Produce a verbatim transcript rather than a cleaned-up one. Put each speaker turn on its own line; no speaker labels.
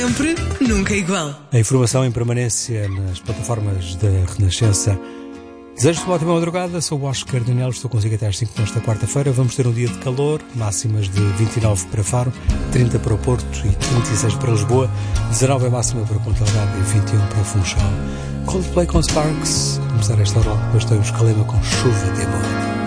Sempre, nunca igual.
A informação em permanência nas plataformas da Renascença. Desejo-te uma ótima madrugada, sou o Oscar Daniel, estou consigo até às cinco nesta quarta-feira. Vamos ter um dia de calor, máximas de vinte e nove para Faro, trinta para o Porto e trinta e seis para Lisboa, dezanove é máxima para Ponta Delgada e vinte e um para o Funchal. Coldplay com Sparks, começar esta hora, depois tem os Calema com Chuva de Amor.